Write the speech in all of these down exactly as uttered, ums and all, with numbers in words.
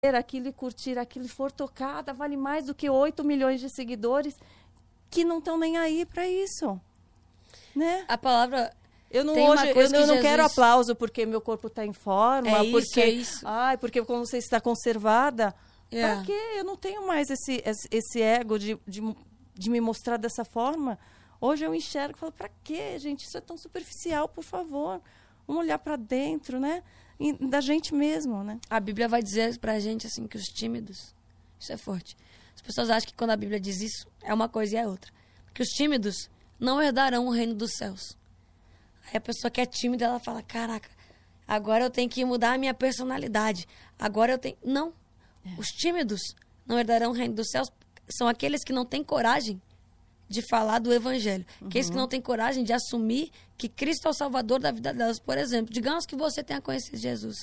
aquilo e curtir aquilo e for tocada, vale mais do que oito milhões de seguidores que não estão nem aí para isso, né? A palavra... Eu não, Tem hoje, uma eu, coisa eu que não Jesus... quero aplauso porque meu corpo está em forma, É isso, porque, é isso. ai, porque como você está conservada. É. Para quê? Eu não tenho mais esse, esse, esse ego de, de, de me mostrar dessa forma. Hoje eu enxergo e falo, para quê, gente? Isso é tão superficial, por favor. Vamos olhar para dentro, né? E da gente mesmo, né? A Bíblia vai dizer pra gente assim que os tímidos, isso é forte. As pessoas acham que quando a Bíblia diz isso, é uma coisa e é outra. Que os tímidos não herdarão o reino dos céus. Aí a pessoa que é tímida, ela fala, caraca, agora eu tenho que mudar a minha personalidade. Agora eu tenho... Não. É. Os tímidos não herdarão o reino dos céus. São aqueles que não têm coragem de falar do evangelho. Uhum. Aqueles que não têm coragem de assumir que Cristo é o salvador da vida delas. Por exemplo, digamos que você tenha conhecido Jesus,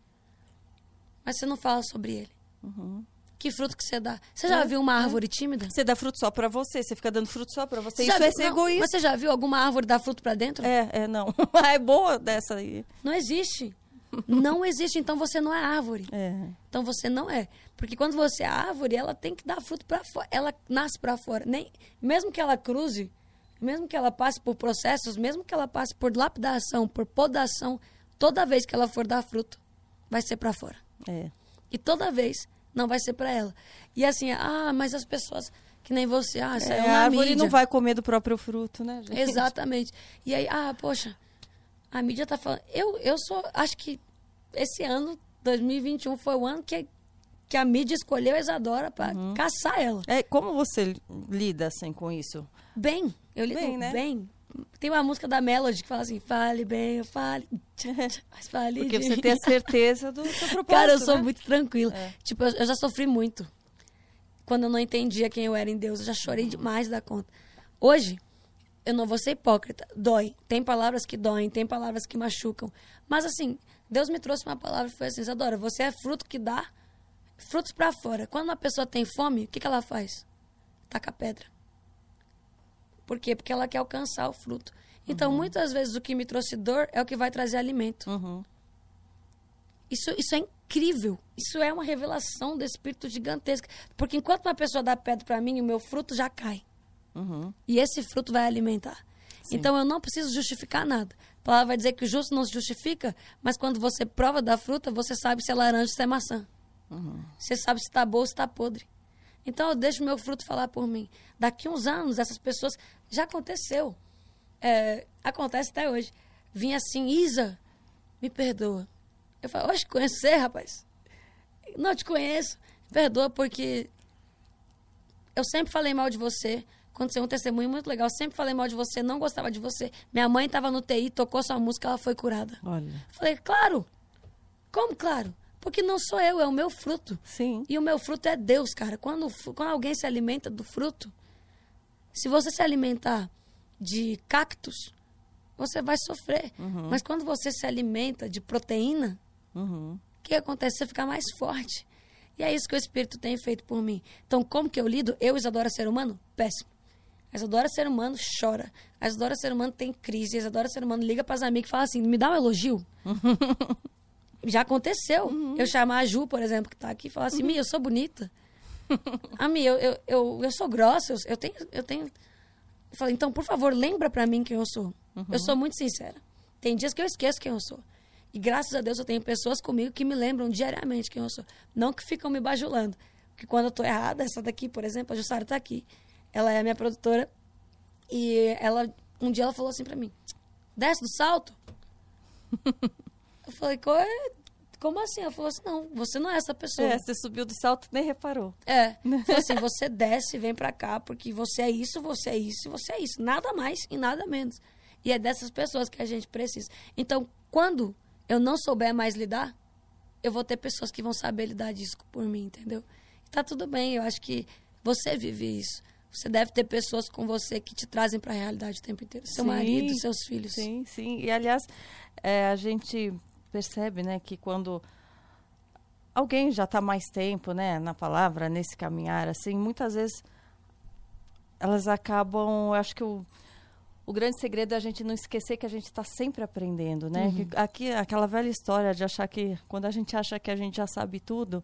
mas você não fala sobre ele. Uhum. Que fruto que você dá? Você já é, viu uma árvore é. tímida? Você dá fruto só pra você, você fica dando fruto só pra você. você Isso viu, é ser não, egoísta. Mas você já viu alguma árvore dar fruto pra dentro? É, é, não. É boa dessa aí. Não existe. Não existe, então você não é árvore. É. Então você não é. Porque quando você é árvore, ela tem que dar fruto pra fora. Ela nasce pra fora. Nem, mesmo que ela cruze, mesmo que ela passe por processos, mesmo que ela passe por lapidação, por podação, toda vez que ela for dar fruto, vai ser pra fora. É. E toda vez não vai ser pra ela. E assim, ah, mas as pessoas que nem você, ah, saiu é, na a árvore mídia. não vai comer do próprio fruto, né, gente? Exatamente. E aí, ah, poxa, a mídia tá falando... Eu, eu sou... Acho que esse ano, dois mil e vinte e um, foi o ano que, que a mídia escolheu a Isadora pra uhum. caçar ela. É, como você lida, assim, com isso? Bem. Eu lido bem, né? bem. Tem uma música da Melody que fala assim, fale bem, eu fale... Mas fale Porque de você mim. tem a certeza do seu propósito, Cara, eu sou né? muito tranquila. É. Tipo, eu, eu já sofri muito. Quando eu não entendia quem eu era em Deus, eu já chorei demais da conta. Hoje, eu não vou ser hipócrita. Dói. Tem palavras que doem, tem palavras que machucam. Mas assim, Deus me trouxe uma palavra e foi assim, Isadora, você é fruto que dá frutos pra fora. Quando uma pessoa tem fome, o que, que ela faz? Taca pedra. Por quê? Porque ela quer alcançar o fruto. Então, uhum. muitas vezes, o que me trouxe dor é o que vai trazer alimento. Uhum. Isso, isso é incrível. Isso é uma revelação do Espírito gigantesca. Porque enquanto uma pessoa dá pedra para mim, o meu fruto já cai. Uhum. E esse fruto vai alimentar. Sim. Então, eu não preciso justificar nada. A palavra vai dizer que o justo não se justifica, mas quando você prova da fruta, você sabe se é laranja ou se é maçã. Uhum. Você sabe se está boa ou se está podre. Então, eu deixo o meu fruto falar por mim. Daqui uns anos, essas pessoas... Já aconteceu. É, acontece até hoje. Vinha assim, Isa, me perdoa. Eu falo, hoje conhecer, rapaz? Não te conheço. Perdoa porque eu sempre falei mal de você. Aconteceu um testemunho muito legal. Sempre falei mal de você, não gostava de você. Minha mãe estava no T I, tocou sua música, ela foi curada. Olha. Falei, claro. Como claro? Porque não sou eu, é o meu fruto. Sim. E o meu fruto é Deus, cara. Quando, quando alguém se alimenta do fruto, se você se alimentar de cactos, você vai sofrer. Uhum. Mas quando você se alimenta de proteína, uhum. o que acontece? Você fica mais forte. E é isso que o Espírito tem feito por mim. Então, como que eu lido? Eu, Isadora, ser humano? Péssimo. A Isadora, ser humano, chora. A Isadora, ser humano, tem crise. A Isadora, ser humano, liga para as amigas e fala assim, me dá um elogio. Já aconteceu. Uhum. Eu chamar a Ju, por exemplo, que está aqui, e falar assim, uhum. Mi, eu sou bonita. A Mi, eu, eu, eu, eu sou grossa, eu, eu tenho... Eu tenho... Eu falei, então, por favor, lembra pra mim quem eu sou. Uhum. Eu sou muito sincera. Tem dias que eu esqueço quem eu sou. E graças a Deus eu tenho pessoas comigo que me lembram diariamente quem eu sou. Não que ficam me bajulando. Porque quando eu tô errada, essa daqui, por exemplo, a Jussara tá aqui. Ela é a minha produtora. E ela, um dia ela falou assim pra mim, desce do salto? Eu falei, como assim? Ela falou assim, não, você não é essa pessoa. É, você subiu do salto e nem reparou. É, falou assim, você desce e vem pra cá, porque você é isso, você é isso, você é isso. Nada mais e nada menos. E é dessas pessoas que a gente precisa. Então, quando eu não souber mais lidar, eu vou ter pessoas que vão saber lidar disso por mim, entendeu? E tá tudo bem, eu acho que você vive isso. Você deve ter pessoas com você que te trazem pra realidade o tempo inteiro. Seu sim, marido, seus filhos. Sim, sim. E, aliás, é, a gente... percebe, né, que quando alguém já está mais tempo, né, na palavra, nesse caminhar, assim, muitas vezes elas acabam, eu acho que o, o grande segredo é a gente não esquecer que a gente está sempre aprendendo, né? Uhum. Que, aqui, aquela velha história de achar que, quando a gente acha que a gente já sabe tudo,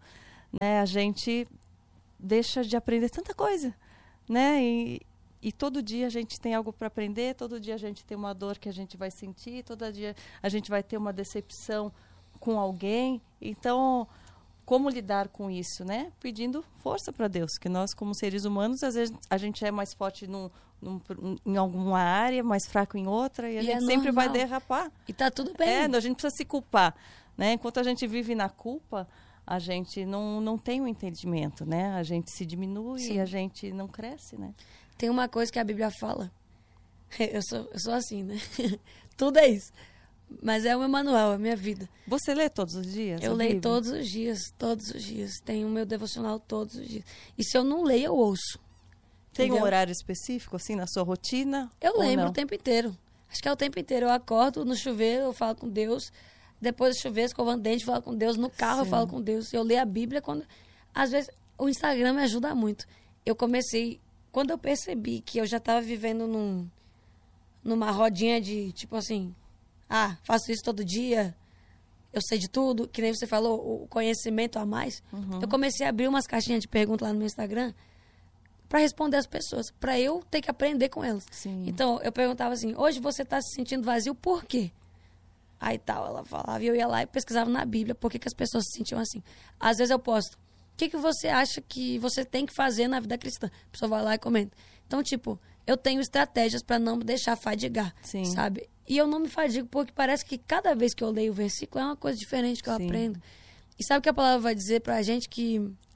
né, a gente deixa de aprender tanta coisa, né? E, e todo dia a gente tem algo para aprender, todo dia a gente tem uma dor que a gente vai sentir, todo dia a gente vai ter uma decepção com alguém. Então, como lidar com isso, né? Pedindo força para Deus, que nós, como seres humanos, às vezes a gente é mais forte num, num, em alguma área, mais fraco em outra, e a E gente é sempre vai normal. derrapar. E tá tudo bem. É, a gente precisa se culpar, né? Enquanto a gente vive na culpa, a gente não, não tem o entendimento, né? A gente se diminui Sim. e a gente não cresce, né? Tem uma coisa que a Bíblia fala. Eu sou, eu sou assim, né? Tudo é isso. Mas é o meu manual, é a minha vida. Você lê todos os dias? Eu a leio Bíblia? todos os dias, todos os dias. Tenho o meu devocional todos os dias. E se eu não leio, eu ouço. Tem Entendeu? um horário específico, assim, na sua rotina? Eu ou lembro não? o tempo inteiro. Acho que é o tempo inteiro. Eu acordo no chuveiro, eu falo com Deus. Depois do chuveiro, escovando dente, eu falo com Deus. No carro, Sim. eu falo com Deus. Eu leio a Bíblia quando... Às vezes, o Instagram me ajuda muito. Eu comecei... Quando eu percebi que eu já estava vivendo num, numa rodinha de, tipo assim... Ah, faço isso todo dia. Eu sei de tudo. Que nem você falou, o conhecimento a mais. Uhum. Eu comecei a abrir umas caixinhas de perguntas lá no meu Instagram para responder as pessoas, para eu ter que aprender com elas. Sim. Então, eu perguntava assim, hoje você está se sentindo vazio, por quê? Aí tal, ela falava, e eu ia lá e pesquisava na Bíblia por que, que as pessoas se sentiam assim. Às vezes eu posto, o que, que você acha que você tem que fazer na vida cristã? A pessoa vai lá e comenta. Então, tipo, eu tenho estratégias para não me deixar fadigar, Sim. sabe? E eu não me fadigo porque parece que cada vez que eu leio o versículo é uma coisa diferente que eu Sim. aprendo. E sabe o que a palavra vai dizer pra gente? Que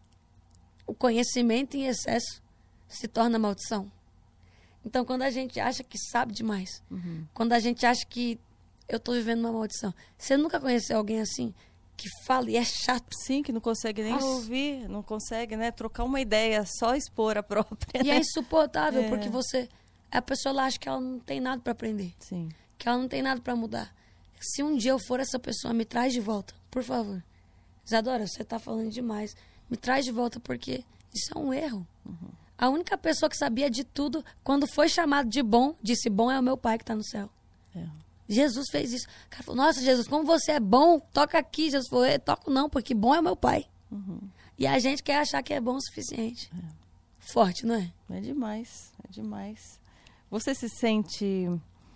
o conhecimento em excesso se torna maldição. Então, quando a gente acha que sabe demais, Uhum. quando a gente acha que eu tô vivendo uma maldição, você nunca conheceu alguém assim que fala e é chato? Sim, que não consegue nem Nossa. ouvir, não consegue, né, trocar uma ideia, só expor a própria. E é né? insuportável, É. porque você... A pessoa lá acha que ela não tem nada para aprender, Sim. que ela não tem nada para mudar. Se um dia eu for essa pessoa, me traz de volta, por favor. Isadora, você tá falando demais. Me traz de volta, porque isso é um erro. Uhum. A única pessoa que sabia de tudo, quando foi chamado de bom, disse, bom é o meu pai que está no céu. É. Jesus fez isso. O cara falou, nossa, Jesus, como você é bom, toca aqui. Jesus falou, eu toco não, porque bom é o meu pai. Uhum. E a gente quer achar que é bom o suficiente. É. Forte, não é? É demais, é demais. Você se sente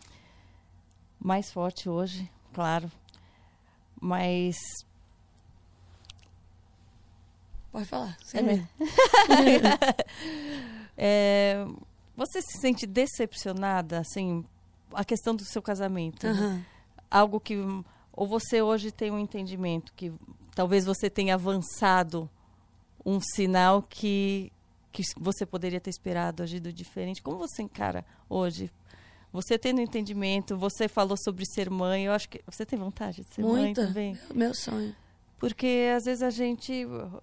mais forte hoje, claro, mas... Pode falar, você É. mesmo. É, você se sente decepcionada, assim, a questão do seu casamento? né? Aham. Algo que... Ou você hoje tem um entendimento que talvez você tenha avançado um sinal que, que você poderia ter esperado, agido diferente. Como você encara hoje? Você tendo entendimento, você falou sobre ser mãe, eu acho que... Você tem vontade de ser mãe Muita. também? Meu sonho. Porque às vezes a gente,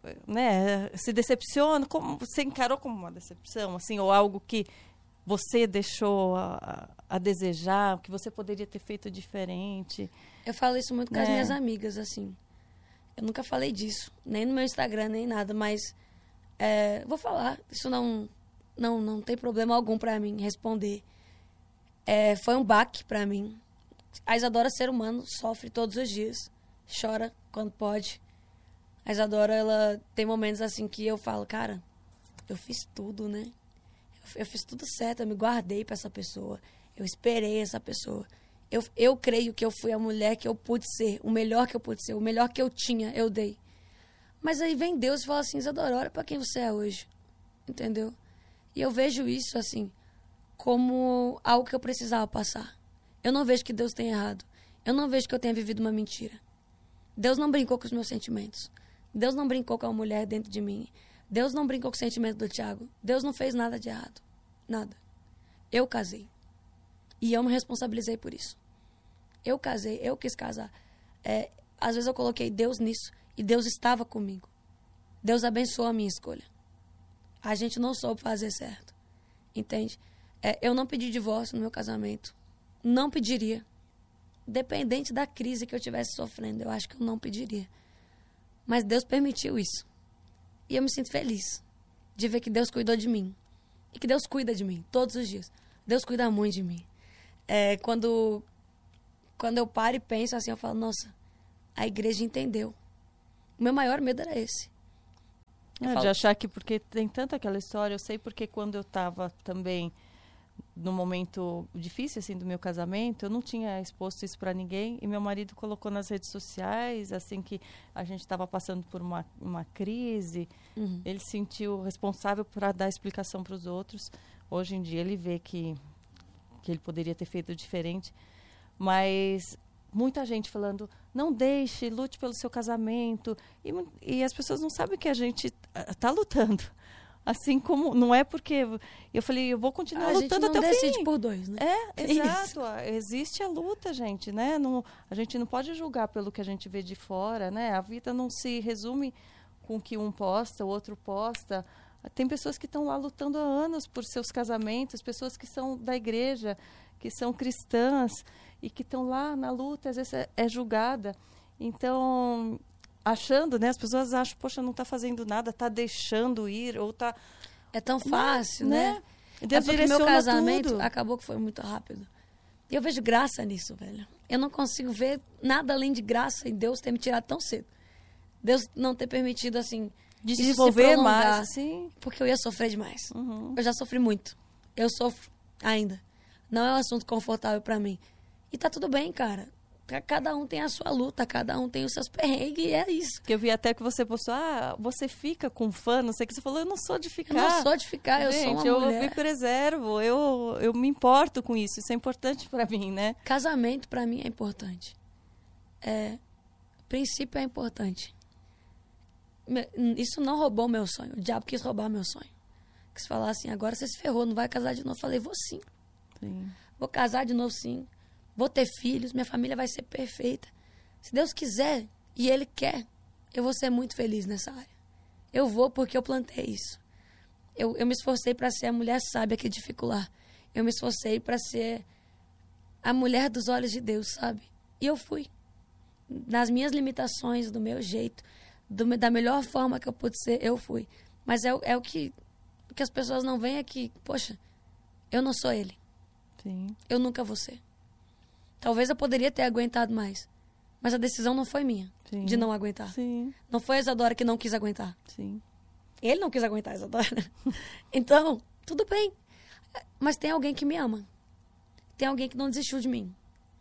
né, se decepciona. Como, você encarou como uma decepção, assim, ou algo que você deixou a, a desejar, que você poderia ter feito diferente? Eu falo isso muito com as É. minhas amigas, assim. Eu nunca falei disso, nem no meu Instagram, nem nada, mas é, vou falar. Isso não, não, não tem problema algum pra mim responder. É, foi um baque pra mim. A Isadora, ser humano, sofre todos os dias. Chora quando pode. A Isadora, ela tem momentos assim que eu falo, cara, eu fiz tudo, né? Eu, eu fiz tudo certo, eu me guardei pra essa pessoa. Eu esperei essa pessoa. Eu, eu creio que eu fui a mulher que eu pude ser, o melhor que eu pude ser, o melhor que eu tinha, eu dei. Mas aí vem Deus e fala assim, Isadora, olha pra quem você é hoje. Entendeu? E eu vejo isso, assim, como algo que eu precisava passar. Eu não vejo que Deus tenha errado. Eu não vejo que eu tenha vivido uma mentira. Deus não brincou com os meus sentimentos. Deus não brincou com a mulher dentro de mim. Deus não brincou com o sentimento do Thiago. Deus não fez nada de errado. Nada. Eu casei. E eu me responsabilizei por isso. Eu casei, eu quis casar. É, às vezes eu coloquei Deus nisso e Deus estava comigo. Deus abençoou a minha escolha. A gente não soube fazer certo. Entende? É, eu não pedi divórcio no meu casamento. Não pediria. Dependente da crise que eu estivesse sofrendo, eu acho que eu não pediria. Mas Deus permitiu isso. E eu me sinto feliz de ver que Deus cuidou de mim. E que Deus cuida de mim todos os dias. Deus cuida muito de mim. É, quando, quando eu paro e penso assim, eu falo, nossa, a igreja entendeu. O meu maior medo era esse. É, falo... De achar que porque tem tanta aquela história, eu sei porque quando eu estava também no momento difícil assim do meu casamento, eu não tinha exposto isso para ninguém e meu marido colocou nas redes sociais, assim que a gente estava passando por uma, uma crise, Uhum. ele se sentiu responsável para dar explicação para os outros. Hoje em dia ele vê que, que ele poderia ter feito diferente, mas muita gente falando, não deixe, lute pelo seu casamento, e, e as pessoas não sabem que a gente está lutando. Assim como, não é porque... Eu falei, eu vou continuar a lutando até o fim. A gente não decide por dois, né? É, é exato. Existe a luta, gente, né? Não, a gente não pode julgar pelo que a gente vê de fora, né? A vida não se resume com o que um posta, o outro posta. Tem pessoas que estão lá lutando há anos por seus casamentos, pessoas que são da igreja, que são cristãs e que estão lá na luta, às vezes é, é julgada. Então... achando, né? As pessoas acham, poxa, não está fazendo nada, está deixando ir, ou está... É tão fácil, né? né? Deus é porque meu casamento tudo. acabou que foi muito rápido. E eu vejo graça nisso, velho. Eu não consigo ver nada além de graça em Deus ter me tirado tão cedo. Deus não ter permitido, assim, desenvolver mais, assim. Porque eu ia sofrer demais. Uhum. Eu já sofri muito. Eu sofro ainda. Não é um assunto confortável pra mim. E tá tudo bem, cara. Cada um tem a sua luta, cada um tem os seus perrengues e é isso. Que eu vi até que você postou, ah, você fica com fã, não sei o que. Você falou, eu não sou de ficar. Eu não sou de ficar, eu Gente, sou uma eu mulher. Eu me preservo, eu, eu me importo com isso. Isso é importante pra mim, né? Casamento pra mim é importante. É, princípio é importante. Isso não roubou meu sonho. O diabo quis roubar meu sonho. Quis falar assim, agora você se ferrou, não vai casar de novo. Eu falei, vou sim. Sim. Vou casar de novo sim. Vou ter filhos, minha família vai ser perfeita. Se Deus quiser e Ele quer, eu vou ser muito feliz nessa área. Eu vou porque eu plantei isso. Eu, eu me esforcei para ser a mulher sábia que edificular. Eu me esforcei para ser a mulher dos olhos de Deus, sabe? E eu fui. Nas minhas limitações, do meu jeito, do, da melhor forma que eu pude ser, eu fui. Mas é, é o, que, o que as pessoas não veem é que, poxa, eu não sou Ele. Sim. Eu nunca vou ser. Talvez eu poderia ter aguentado mais. Mas a decisão não foi minha. Sim. De não aguentar. Sim. Não foi a Isadora que não quis aguentar. Sim. Ele não quis aguentar a Isadora. Então, tudo bem. Mas tem alguém que me ama. Tem alguém que não desistiu de mim.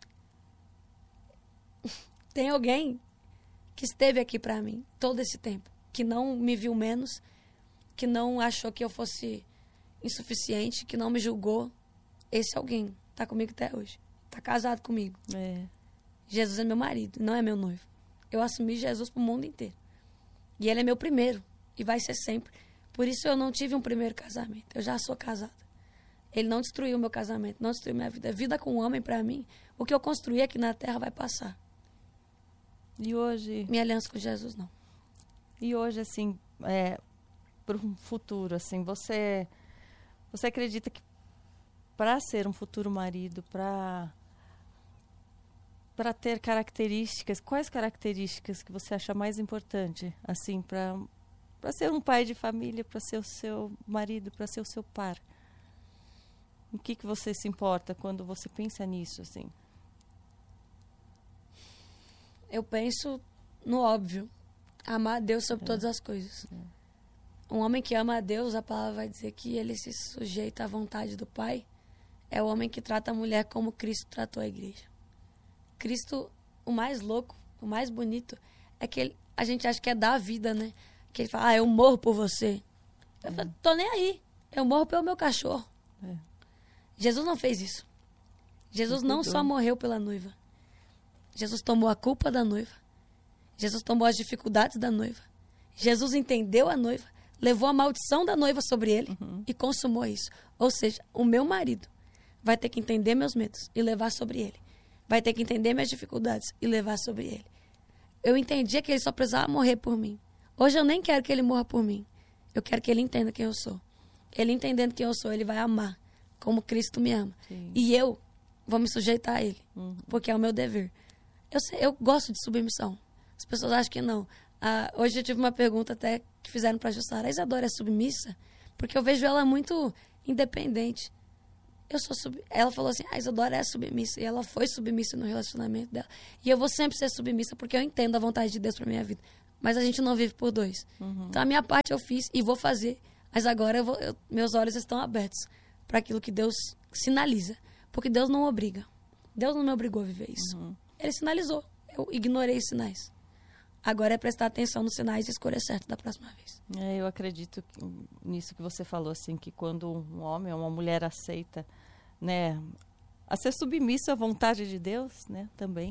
Tem alguém que esteve aqui pra mim todo esse tempo. Que não me viu menos. Que não achou que eu fosse insuficiente. Que não me julgou. Esse alguém tá comigo até hoje. Tá casado comigo. É. Jesus é meu marido, não é meu noivo. Eu assumi Jesus pro mundo inteiro. E ele é meu primeiro. E vai ser sempre. Por isso eu não tive um primeiro casamento. Eu já sou casada. Ele não destruiu o meu casamento, não destruiu minha vida. A vida com um homem, pra mim, o que eu construí aqui na terra vai passar. E hoje... Minha aliança com Jesus, não. E hoje, assim, é, pro futuro, assim, você... Você acredita que para ser um futuro marido, para... para ter características, quais características que você acha mais importante, assim, para para ser um pai de família, para ser o seu marido, para ser o seu par? O que que você se importa quando você pensa nisso, assim? Eu penso no óbvio. Amar a Deus sobre É. todas as coisas. É. Um homem que ama a Deus, a palavra vai dizer que ele se sujeita à vontade do Pai. É o homem que trata a mulher como Cristo tratou a igreja. Cristo, o mais louco, o mais bonito, é que ele, a gente acha que é dar a vida, né? Que ele fala, ah, eu morro por você. Eu falo, tô nem aí. Eu morro pelo meu cachorro. É. Jesus não fez isso. Jesus Ele não cuidou. só morreu pela noiva. Jesus tomou a culpa da noiva. Jesus tomou as dificuldades da noiva. Jesus entendeu a noiva, levou a maldição da noiva sobre ele Uhum. e consumou isso. Ou seja, o meu marido vai ter que entender meus medos e levar sobre ele. Vai ter que entender minhas dificuldades e levar sobre ele. Eu entendia que ele só precisava morrer por mim. Hoje eu nem quero que ele morra por mim. Eu quero que ele entenda quem eu sou. Ele entendendo quem eu sou, ele vai amar como Cristo me ama. Sim. E eu vou me sujeitar a ele, Uhum. porque é o meu dever. Eu, sei, eu gosto de submissão. As pessoas acham que não. Ah, hoje eu tive uma pergunta até que fizeram para a Jussara. A Isadora é submissa? Porque eu vejo ela muito independente. Eu sou sub... Ela falou assim, a Isadora é submissa. E ela foi submissa no relacionamento dela. E eu vou sempre ser submissa porque eu entendo a vontade de Deus para minha vida. mas a gente não vive por dois. Uhum. Então, a minha parte eu fiz e vou fazer. Mas agora eu vou, eu, meus olhos estão abertos para aquilo que Deus sinaliza. Porque Deus não obriga. Deus não me obrigou a viver isso. Uhum. Ele sinalizou. Eu ignorei os sinais. Agora é prestar atenção nos sinais e escolher certo da próxima vez. É, eu acredito que, nisso que você falou, assim, que quando um homem ou uma mulher aceita, né, a ser submisso à vontade de Deus, né, também,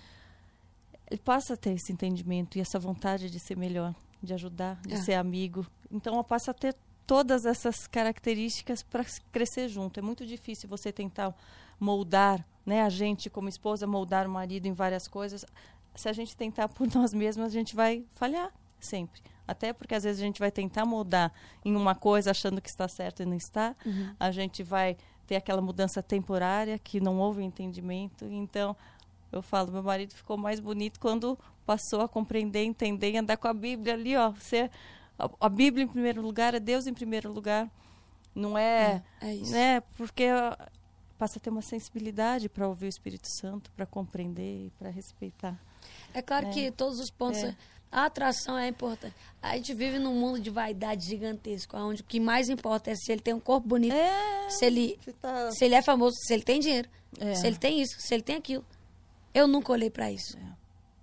ele passa a ter esse entendimento e essa vontade de ser melhor, de ajudar, de é. ser amigo. Então, ela passa a ter todas essas características para crescer junto. É muito difícil você tentar moldar, né, a gente como esposa, moldar o marido em várias coisas. Se a gente tentar por nós mesmos, a gente vai falhar sempre. Até porque, às vezes, a gente vai tentar moldar em uma coisa achando que está certo e não está. Uhum. A gente vai ter aquela mudança temporária que não houve entendimento. Então, eu falo, meu marido ficou mais bonito quando passou a compreender, entender e andar com a Bíblia ali, ó. Você, a, a Bíblia em primeiro lugar, é Deus em primeiro lugar. Não é... É, é isso. Né, porque passa a ter uma sensibilidade para ouvir o Espírito Santo, para compreender e para respeitar. É claro é. que todos os pontos... É. A atração é importante. A gente vive num mundo de vaidade gigantesco, onde o que mais importa é se ele tem um corpo bonito, é, se, ele, tá... se ele é famoso, se ele tem dinheiro, é. se ele tem isso, se ele tem aquilo. Eu nunca olhei pra isso. É.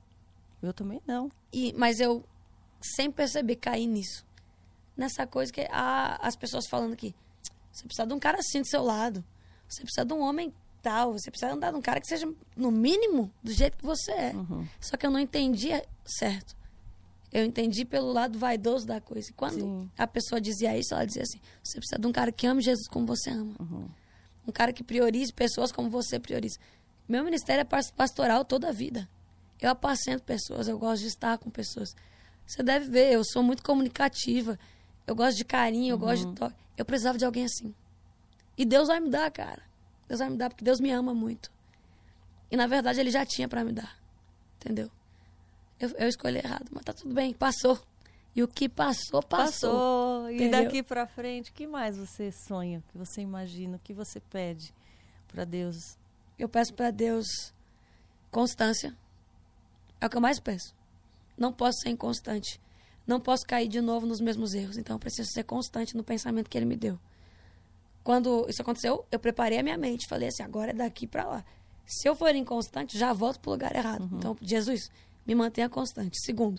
Eu também não. E, mas eu, sem perceber, caí nisso. Nessa coisa que ah, as pessoas falando aqui, você precisa de um cara assim do seu lado, você precisa de um homem tal, você precisa andar de um cara que seja, no mínimo, do jeito que você é. Uhum. Só que eu não entendia certo. Eu entendi pelo lado vaidoso da coisa. E quando Sim. a pessoa dizia isso, ela dizia assim, você precisa de um cara que ame Jesus como você ama. Uhum. Um cara que priorize pessoas como você prioriza. Meu ministério é pastoral toda a vida. Eu apacento pessoas, eu gosto de estar com pessoas. Você deve ver, eu sou muito comunicativa. Eu gosto de carinho, eu uhum. gosto de toque. Eu precisava de alguém assim. E Deus vai me dar, cara. Deus vai me dar, porque Deus me ama muito. E, na verdade, Ele já tinha pra me dar. Entendeu? Eu, eu escolhi errado, mas tá tudo bem, passou. E o que passou, passou. Passou. E entendeu? Daqui pra frente, o que mais você sonha, o que você imagina, o que você pede pra Deus? Eu peço pra Deus constância. É o que eu mais peço. Não posso ser inconstante. Não posso cair de novo nos mesmos erros. Então, eu preciso ser constante no pensamento que Ele me deu. Quando isso aconteceu, eu preparei a minha mente. Falei assim, agora é daqui pra lá. Se eu for inconstante, já volto pro lugar errado. Uhum. Então, Jesus... me mantenha constante. Segundo,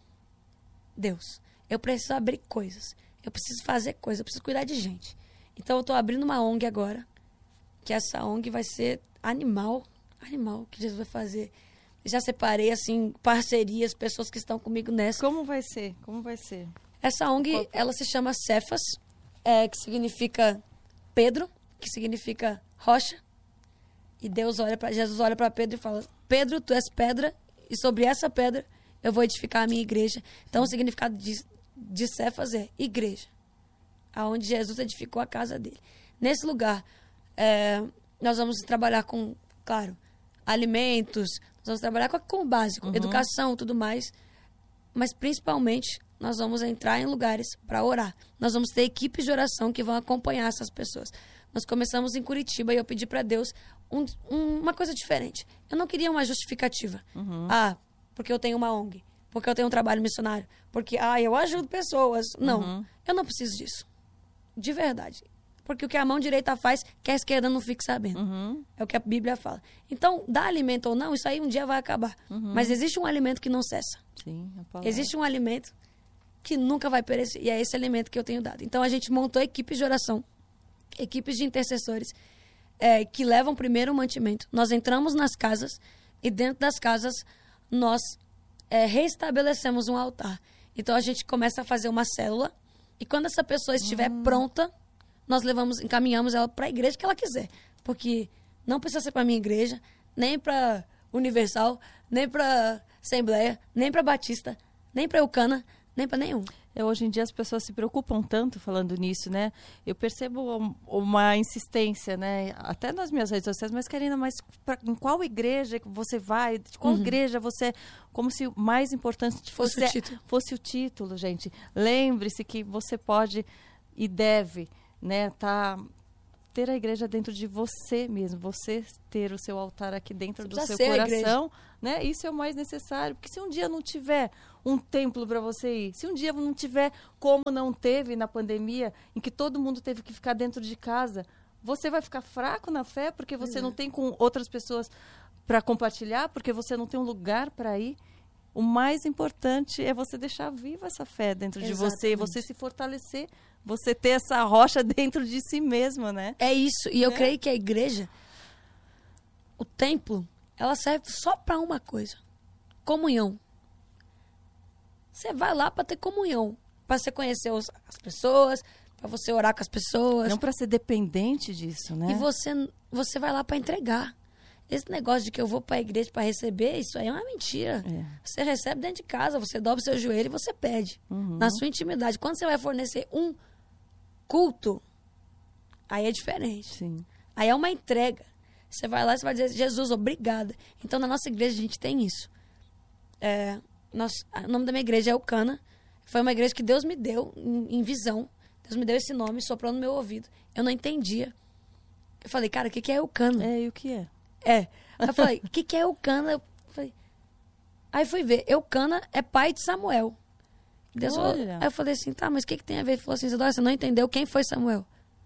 Deus, eu preciso abrir coisas. Eu preciso fazer coisas. Eu preciso cuidar de gente. Então, eu estou abrindo uma O N G agora. Que essa O N G vai ser animal. Animal que Jesus vai fazer. Já separei, assim, parcerias, pessoas que estão comigo nessa. Como vai ser? Como vai ser? Essa O N G, Qual... ela se chama Cefas, é, que significa Pedro, que significa rocha. E Deus olha para Jesus olha para Pedro e fala, Pedro, tu és pedra, e sobre essa pedra eu vou edificar a minha igreja. Então, o significado de, de Cefas é igreja. Aonde Jesus edificou a casa dele. Nesse lugar, é, nós vamos trabalhar com, claro, alimentos. Nós vamos trabalhar com, com o básico. Uhum. Educação, tudo mais. Mas, principalmente, nós vamos entrar em lugares para orar. Nós vamos ter equipes de oração que vão acompanhar essas pessoas. Nós começamos em Curitiba e eu pedi para Deus um, um, uma coisa diferente. Eu não queria uma justificativa. Uhum. Ah, porque eu tenho uma O N G. Porque eu tenho um trabalho missionário. Porque, ah, eu ajudo pessoas. Não, uhum. eu não preciso disso. De verdade. Porque o que a mão direita faz, que a esquerda não fique sabendo. Uhum. É o que a Bíblia fala. Então, dá alimento ou não, isso aí um dia vai acabar. Uhum. Mas existe um alimento que não cessa. Sim, a palavra. Existe um alimento que nunca vai perecer. E é esse alimento que eu tenho dado. Então, a gente montou equipes de oração. Equipes de intercessores é, que levam primeiro o mantimento. Nós entramos nas casas e dentro das casas nós é, reestabelecemos um altar. Então a gente começa a fazer uma célula e quando essa pessoa estiver hum. pronta, nós levamos, encaminhamos ela para a igreja que ela quiser. Porque não precisa ser para a minha igreja, nem para Universal, nem para Assembleia, nem para Batista, nem para Eucana, nem para nenhum. É, hoje em dia as pessoas se preocupam tanto falando nisso, né? Eu percebo uma insistência, né? Até nas minhas redes sociais, mas Karina, mas pra, em qual igreja você vai? De qual uhum. igreja você... Como se o mais importante fosse, fosse, o título. fosse o título, gente. Lembre-se que você pode e deve, né? Tá ter a igreja dentro de você mesmo, você ter o seu altar aqui dentro Você do precisa seu ser a coração, né? Isso é o mais necessário, porque se um dia não tiver um templo para você ir, se um dia não tiver como não teve na pandemia, em que todo mundo teve que ficar dentro de casa, você vai ficar fraco na fé porque você Uhum. não tem com outras pessoas para compartilhar, porque você não tem um lugar para ir. O mais importante é você deixar viva essa fé dentro de você, Exatamente. você se fortalecer, você ter essa rocha dentro de si mesma, né? É isso. E eu Né? creio que a igreja, o templo, ela serve só para uma coisa: comunhão. Você vai lá para ter comunhão, para você conhecer os- as pessoas, para você orar com as pessoas. Não para ser dependente disso, né? E você, você vai lá para entregar. Esse negócio de que eu vou para a igreja para receber, isso aí é uma mentira. É. Você recebe dentro de casa, você dobra o seu joelho e você pede. Uhum. Na sua intimidade. Quando você vai fornecer um culto, aí é diferente. Sim. Aí é uma entrega. Você vai lá e você vai dizer, Jesus, obrigada. Então, na nossa igreja, a gente tem isso. É, nós, o nome da minha igreja é Eucana. Foi uma igreja que Deus me deu em, em visão. Deus me deu esse nome, soprou no meu ouvido. Eu não entendia. Eu falei, cara, o que, que é Eucana? É, e o que é? É. Aí eu falei, o que, que é Eucana? Eu falei... Aí fui ver, Eucana é pai de Samuel. Deus falou... Olha. Aí eu falei assim, tá, mas o que, que tem a ver? Ele falou assim, Isadora, você não entendeu quem foi Samuel?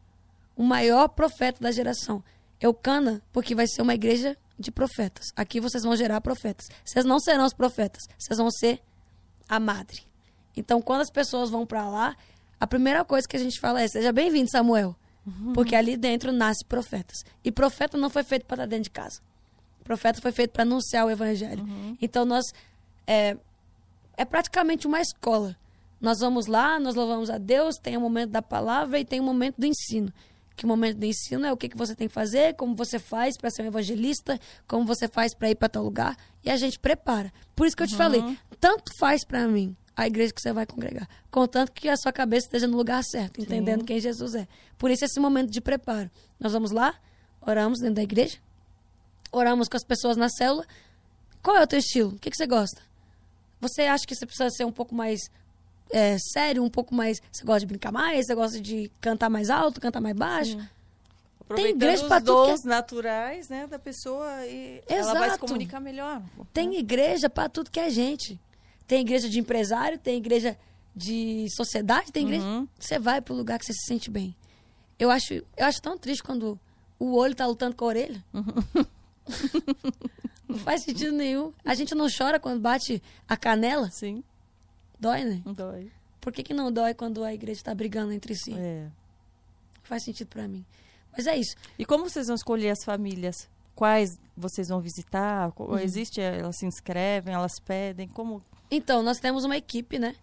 O maior profeta da geração. Eucana, porque vai ser uma igreja de profetas. Aqui vocês vão gerar profetas. Vocês não serão os profetas, vocês vão ser a madre. Então, quando as pessoas vão pra lá, a primeira coisa que a gente fala é, seja bem-vindo, Samuel. Porque ali dentro nasce profetas. E profeta não foi feito para estar dentro de casa. Profeta foi feito para anunciar o evangelho. Uhum. Então, nós... É, é praticamente uma escola. Nós vamos lá, nós louvamos a Deus, tem o momento da palavra e tem o momento do ensino. Que o momento do ensino é o que, que você tem que fazer, como você faz para ser um evangelista, como você faz para ir para tal lugar. E a gente prepara. Por isso que eu te Uhum. falei, tanto faz para mim a igreja que você vai congregar, contanto que a sua cabeça esteja no lugar certo, entendendo Sim. quem Jesus é. Por isso esse momento de preparo. Nós vamos lá, oramos dentro da igreja, oramos com as pessoas na célula. Qual é o teu estilo? O que, que você gosta? Você acha que você precisa ser um pouco mais é, sério, um pouco mais... Você gosta de brincar mais? Você gosta de cantar mais alto, cantar mais baixo? Sim. Aproveitando igreja os pra tudo que é- dons naturais, né, da pessoa e ela vai se Exato. comunicar melhor. Tem igreja para tudo que é gente. Tem igreja de empresário, tem igreja de sociedade, tem igreja... Uhum. Você vai pro lugar que você se sente bem. Eu acho, eu acho tão triste quando o olho tá lutando com a orelha. Não faz sentido nenhum. A gente não chora quando bate a canela. Sim, Dói, né? dói. Por que, que não dói quando a igreja tá brigando entre si? É. Não faz sentido para mim. Mas é isso. E como vocês vão escolher as famílias? Quais vocês vão visitar? Co- Uhum. Existe, elas se inscrevem, elas pedem? Como? Então, nós temos uma equipe, né?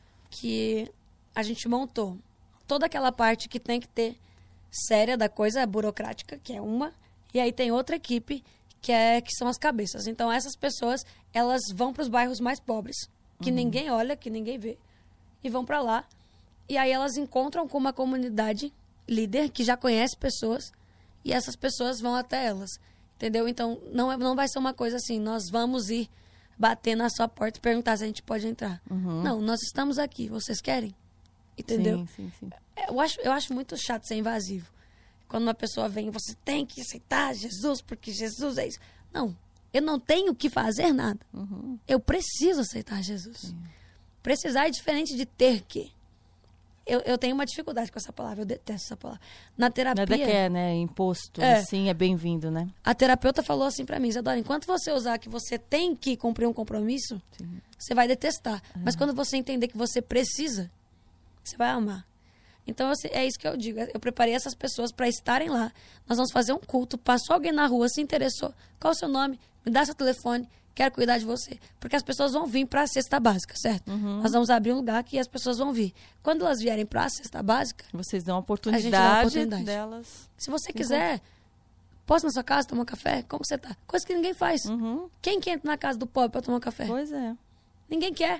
Que a gente montou. Toda aquela parte que tem que ter séria da coisa burocrática, que é uma. E aí tem outra equipe, que, é, que são as cabeças. Então, essas pessoas, elas vão para os bairros mais pobres, que ninguém olha, que ninguém vê. E vão para lá. E aí elas encontram com uma comunidade líder que já conhece pessoas. E essas pessoas vão até elas. Entendeu? Então, não, é, não vai ser uma coisa assim, nós vamos ir bater na sua porta e perguntar se a gente pode entrar. Uhum. Não, nós estamos aqui, vocês querem? Entendeu? Sim, sim, sim. Eu acho, eu acho muito chato ser invasivo. Quando uma pessoa vem, você tem que aceitar Jesus, porque Jesus é isso. Não, eu não tenho que fazer nada. Uhum. Eu preciso aceitar Jesus. Precisar é diferente de ter que. Eu, eu tenho uma dificuldade com essa palavra, eu detesto essa palavra. Na terapia, Nada que é, né? Imposto, É. assim, é bem-vindo, né? a terapeuta falou assim pra mim, Isadora, enquanto você usar que você tem que cumprir um compromisso, Sim. você vai detestar. Mas quando você entender que você precisa, você vai amar. Então, assim, é isso que eu digo. Eu preparei essas pessoas para estarem lá. Nós vamos fazer um culto. Passou alguém na rua, se interessou. Qual o seu nome? Me dá seu telefone. Quero cuidar de você. Porque as pessoas vão vir para a cesta básica, certo? Nós vamos abrir um lugar que as pessoas vão vir. Quando elas vierem para a cesta básica, Vocês dão a A oportunidade, gente dá a oportunidade. delas. se você quiser, posso ir na sua casa tomar um café? Como você tá? Coisa que ninguém faz. Uhum. Quem que entra na casa do pobre para tomar um café? Pois é. Ninguém quer.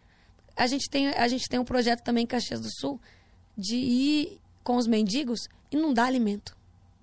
A gente tem, a gente tem um projeto também em Caxias do Sul de ir com os mendigos e não dar alimento.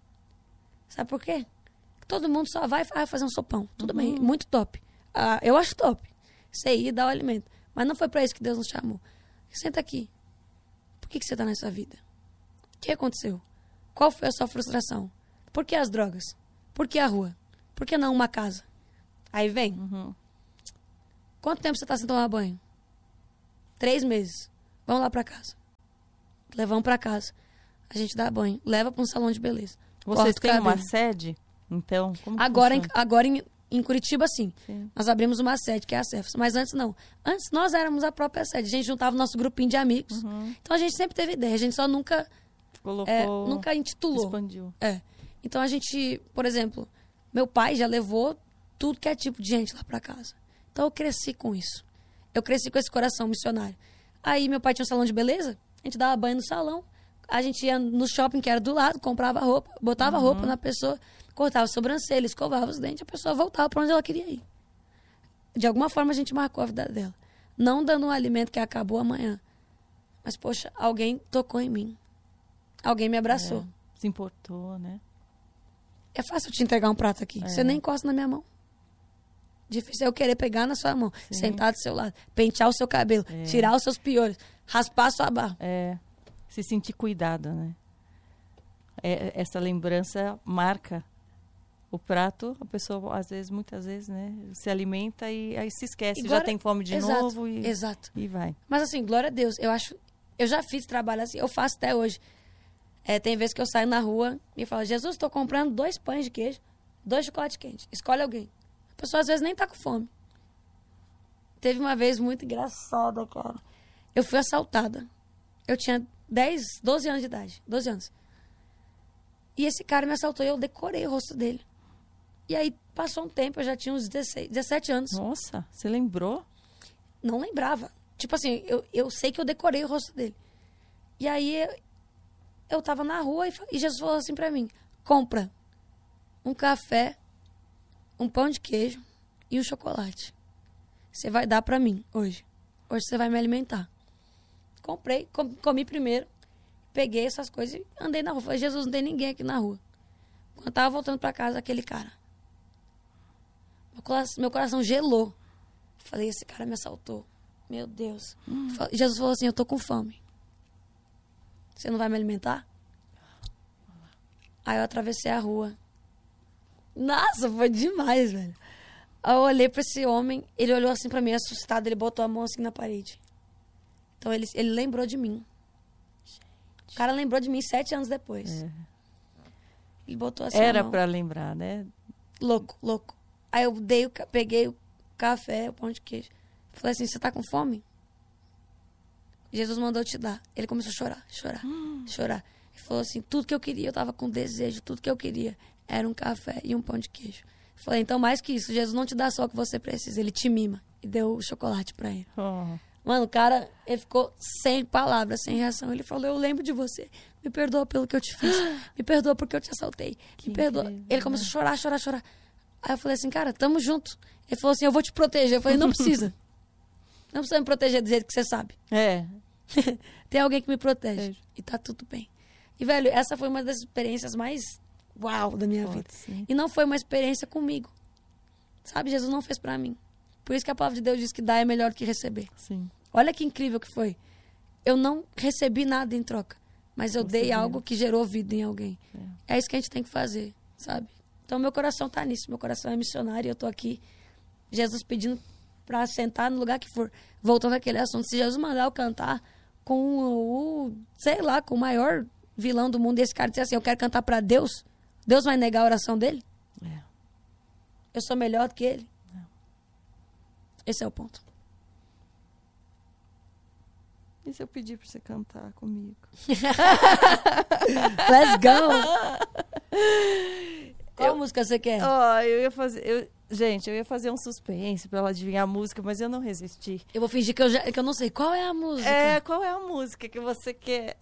Sabe por quê? Todo mundo só vai ah, fazer um sopão. Tudo bem, muito top. Ah, eu acho top. Você ir e dar o alimento. Mas não foi para isso que Deus nos chamou. Senta aqui. Por que, que você está nessa vida? O que aconteceu? Qual foi a sua frustração? Por que as drogas? Por que a rua? Por que não uma casa? Aí vem. Uhum. Quanto tempo você tá sem tomar banho? Três meses. Vamos lá pra casa. Levamos pra casa. A gente dá banho. Leva pra um salão de beleza. Vocês Corta o têm uma cabelo. sede? Então, como que Agora, em, funciona? agora em, em Curitiba, sim. Sim. Nós abrimos uma sede, que é a Cefas. Mas antes, não. Antes, nós éramos a própria sede. A gente juntava o nosso grupinho de amigos. Uhum. Então, a gente sempre teve ideia. A gente só nunca, Colocou, é, nunca intitulou. expandiu. É. Então, a gente, por exemplo, meu pai já levou tudo que é tipo de gente lá pra casa. Então, eu cresci com isso. Eu cresci com esse coração missionário. Aí, meu pai tinha um salão de beleza. A gente dava banho no salão. A gente ia no shopping, que era do lado, comprava roupa, botava Uhum. roupa na pessoa, cortava a sobrancelha, escovava os dentes, a pessoa voltava pra onde ela queria ir. De alguma forma, a gente marcou a vida dela. Não dando um alimento que acabou amanhã. Mas, poxa, alguém tocou em mim. Alguém me abraçou. É, se importou, né? É fácil eu te entregar um prato aqui. É. Você nem encosta na minha mão. Difícil é eu querer pegar na sua mão, Sim. sentar do seu lado, pentear o seu cabelo, É. tirar os seus piolhos, raspar a sua barba. É, se sentir cuidada, né? É, essa lembrança marca o prato. A pessoa, às vezes, muitas vezes, né? Se alimenta e aí se esquece. E já glória- tem fome de Exato, novo e, Exato. e vai. Mas assim, glória a Deus, eu acho... Eu já fiz trabalho assim, eu faço até hoje. É, tem vezes que eu saio na rua e falo, Jesus, estou comprando dois pães de queijo, dois chocolates quentes. Escolhe alguém. A pessoa às vezes nem tá com fome. Teve uma vez muito engraçada, cara. Eu fui assaltada. Eu tinha dez, doze anos de idade. doze anos. E esse cara me assaltou e eu decorei o rosto dele. E aí passou um tempo, eu já tinha uns dezesseis, dezessete anos. Nossa, você lembrou? Não lembrava. Tipo assim, eu, eu sei que eu decorei o rosto dele. E aí eu, eu tava na rua e, fa- e Jesus falou assim pra mim: compra um café, um pão de queijo e um chocolate. Você vai dar pra mim hoje. Hoje você vai me alimentar. Comprei, com- comi primeiro, peguei essas coisas e andei na rua. Falei, Jesus, não tem ninguém aqui na rua. Quando eu tava voltando pra casa, aquele cara. Meu coração, meu coração gelou. Falei, esse cara me assaltou. Meu Deus. Fa- Jesus falou assim, eu tô com fome. Você não vai me alimentar? Aí eu atravessei a rua. Nossa, foi demais, velho. Aí eu olhei pra esse homem, ele olhou assim pra mim, assustado, ele botou a mão assim na parede. Então ele, ele lembrou de mim. O cara lembrou de mim sete anos depois. É. Ele botou assim Era a mão. pra lembrar, né? Louco, louco. Aí eu dei, o ca- peguei o café, o pão de queijo. Falei assim, você tá com fome? Jesus mandou eu te dar. Ele começou a chorar, chorar, chorar. Ele falou assim, tudo que eu queria, eu tava com desejo, tudo que eu queria era um café e um pão de queijo. Falei, então mais que isso, Jesus não te dá só o que você precisa, ele te mima. E deu o chocolate pra ele. Oh, Mano, o cara, ele ficou sem palavras, sem reação. Ele falou, eu lembro de você. Me perdoa pelo que eu te fiz. Me perdoa porque eu te assaltei. Que Me perdoa. incrível, Ele começou a chorar, chorar, chorar. Aí eu falei assim, cara, tamo junto. Ele falou assim, eu vou te proteger. Eu falei, não precisa. Não precisa me proteger do jeito que você sabe. é. Tem alguém que me protege. É. E tá tudo bem. E, velho, essa foi uma das experiências mais uau da minha Pode vida. ser. E não foi uma experiência comigo. Sabe, Jesus não fez pra mim. Por isso que a palavra de Deus diz que dar é melhor do que receber. Sim. Olha que incrível que foi. Eu não recebi nada em troca, mas eu Você dei deu. algo que gerou vida em alguém. É. é isso que a gente tem que fazer, sabe? Então, meu coração tá nisso. Meu coração é missionário e eu tô aqui. Jesus pedindo pra sentar no lugar que for. Voltando àquele assunto. Se Jesus mandar eu cantar com o, sei lá, com o maior vilão do mundo, e esse cara disser assim, eu quero cantar pra Deus, Deus vai negar a oração dele? É. Eu sou melhor do que ele? Esse é o ponto. E se eu pedir pra você cantar comigo? Let's go! Qual Eu- música você quer? Ó, eu ia fazer... eu- gente, eu ia fazer um suspense pra ela adivinhar a música, mas eu não resisti. Eu vou fingir que eu, já, que eu não sei. Qual é a música? É, qual é a música que você quer?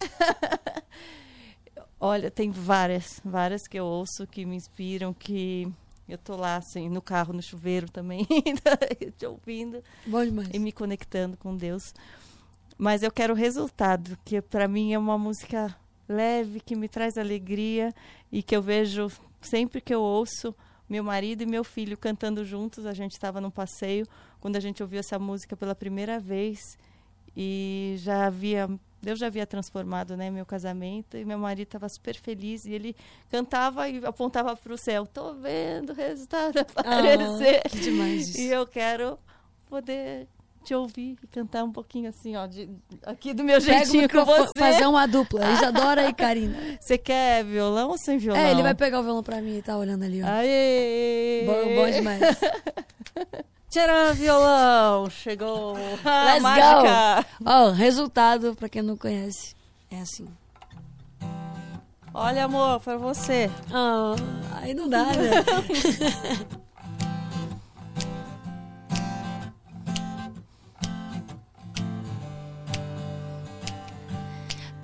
Olha, tem várias, várias que eu ouço, que me inspiram, que eu tô lá, assim, no carro, no chuveiro também, te ouvindo Bom demais. e me conectando com Deus. Mas eu quero o resultado, que para mim é uma música leve, que me traz alegria e que eu vejo sempre que eu ouço meu marido e meu filho cantando juntos. A gente estava num passeio quando a gente ouviu essa música pela primeira vez e já havia Deus já havia transformado, né, meu casamento, e meu marido estava super feliz, e ele cantava e apontava para o céu, tô vendo o resultado aparecer. Ah, que demais isso. E eu quero poder te ouvir e cantar um pouquinho assim, ó, de, aqui do meu Pega jeitinho o com microfone, você. fazer uma dupla, Isadora e Karina. Você quer violão ou sem violão? É, ele vai pegar o violão pra mim e tá olhando ali, ó. Aê! Bom, bom demais. Tcharam, violão! Chegou a Let's mágica! go! Ó, resultado, pra quem não conhece, é assim. Olha, amor, pra você. Ah, aí não dá, né?